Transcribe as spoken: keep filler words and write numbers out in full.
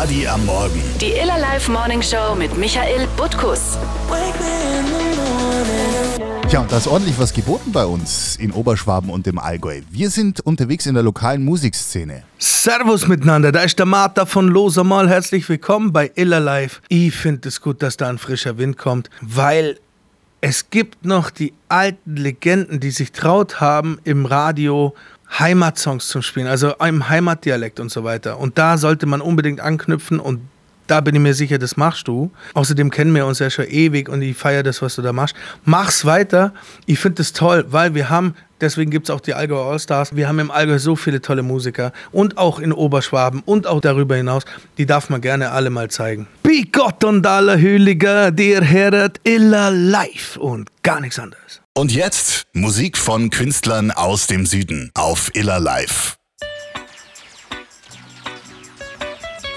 Party am Morgen. Die Iller Live Morning Show mit Michael Butkus. Ja, und da ist ordentlich was geboten bei uns in Oberschwaben und im Allgäu. Wir sind unterwegs in der lokalen Musikszene. Servus miteinander, da ist der Martha von Losamal. Herzlich willkommen bei Iller Live. Ich finde es gut, dass da ein frischer Wind kommt, weil es gibt noch die alten Legenden, die sich traut haben, im Radio Heimatsongs zu spielen, also im Heimatdialekt und so weiter. Und da sollte man unbedingt anknüpfen und da bin ich mir sicher, das machst du. Außerdem kennen wir uns ja schon ewig und ich feiere das, was du da machst. Mach's weiter. Ich finde das toll, weil wir haben, deswegen gibt es auch die Allgäu Allstars, wir haben im Allgäu so viele tolle Musiker und auch in Oberschwaben und auch darüber hinaus. Die darf man gerne alle mal zeigen. Bi Gott und aller Hüliger, dir heret Iller Live und gar nichts anderes. Und jetzt Musik von Künstlern aus dem Süden auf Iller Live.